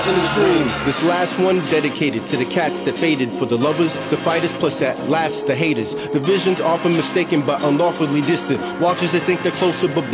in the stream. This last one dedicated to the cats that faded, for the lovers, the fighters, plus at last the haters. The visions often mistaken but unlawfully distant. Watchers that think they're closer but